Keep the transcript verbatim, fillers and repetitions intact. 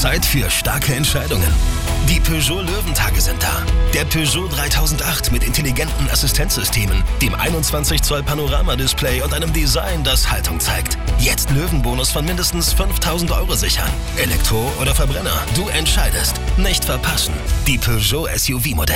Zeit für starke Entscheidungen. Die Peugeot Löwentage sind da. Der Peugeot dreitausendacht mit intelligenten Assistenzsystemen, dem einundzwanzig Zoll Panoramadisplay und einem Design, das Haltung zeigt. Jetzt Löwenbonus von mindestens fünftausend Euro sichern. Elektro oder Verbrenner, du entscheidest. Nicht verpassen. Die Peugeot S U V-Modelle.